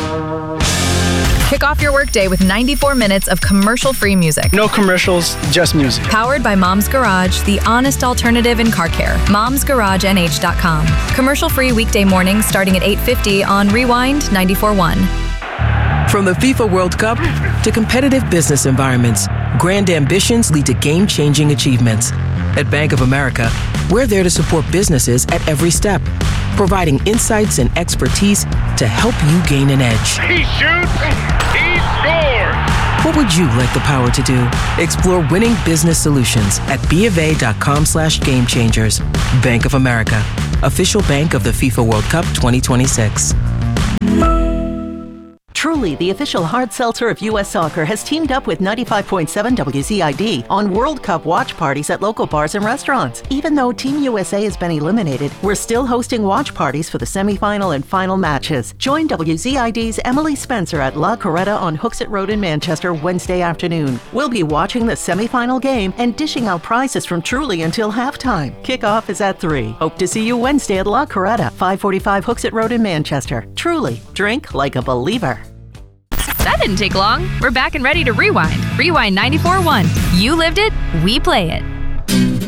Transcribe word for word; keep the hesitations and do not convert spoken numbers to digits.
Kick off your workday with ninety-four minutes of commercial-free music. No commercials, just music. Powered by Mom's Garage, the honest alternative in car care. moms garage n h dot com. Commercial-free weekday mornings starting at eight fifty on Rewind ninety-four point one. From the FIFA World Cup to competitive business environments, grand ambitions lead to game-changing achievements. At Bank of America, we're there to support businesses at every step, providing insights and expertise to help you gain an edge. He shoots, he scores! What would you like the power to do? Explore winning business solutions at bofa.com slash game changers. Bank of America, official bank of the FIFA World Cup twenty twenty-six. Truly, the official hard seltzer of U S Soccer, has teamed up with ninety-five point seven W Z I D on World Cup watch parties at local bars and restaurants. Even though Team U S A has been eliminated, we're still hosting watch parties for the semifinal and final matches. Join W Z I D's Emily Spencer at La Coretta on Hooksett Road in Manchester Wednesday afternoon. We'll be watching the semifinal game and dishing out prizes from Truly until halftime. Kickoff is at three. Hope to see you Wednesday at La Coretta, five forty-five Hooksett Road in Manchester. Truly, drink like a believer. That didn't take long. We're back and ready to rewind. Rewind ninety-four point one. You lived it, we play it.